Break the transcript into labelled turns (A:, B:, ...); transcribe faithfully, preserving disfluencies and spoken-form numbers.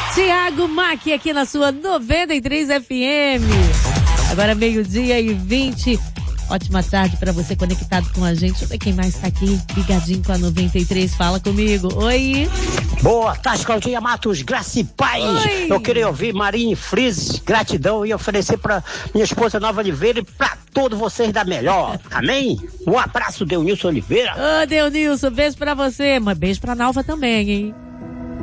A: Tiago Mack aqui na sua noventa e três F M. Agora meio-dia e vinte. Ótima tarde pra você conectado com a gente. Deixa eu ver quem mais tá aqui, ligadinho com a noventa e três. Fala comigo. Oi.
B: Boa tarde, Claudinha Matos, graça e paz. Oi. Eu queria ouvir Marine Friz, gratidão, e oferecer pra minha esposa Nova Oliveira e pra todos vocês da melhor. Amém? Um abraço, Deunilson Oliveira.
A: Ô, Deunilson, beijo pra você, mas beijo pra Nalva também, hein?